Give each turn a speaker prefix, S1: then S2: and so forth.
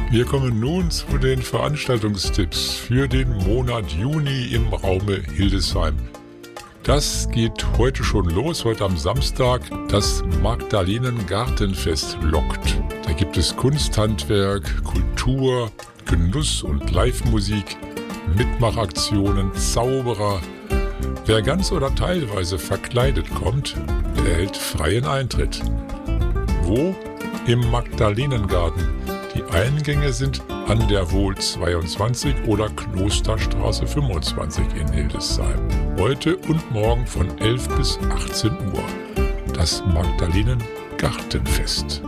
S1: Wir kommen nun zu den Veranstaltungstipps für den Monat Juni im Raume Hildesheim. Das geht heute schon los, heute am Samstag. Das Magdalenen-Gartenfest lockt. Da gibt es Kunsthandwerk, Kultur, Genuss und Live-Musik, Mitmachaktionen, Zauberer. Wer ganz oder teilweise verkleidet kommt, erhält freien Eintritt. Wo? Im Magdalenengarten. Die Eingänge sind an der Wohl 22 oder Klosterstraße 25 in Hildesheim. Heute und morgen von 11 bis 18 Uhr. Das Magdalenen-Gartenfest.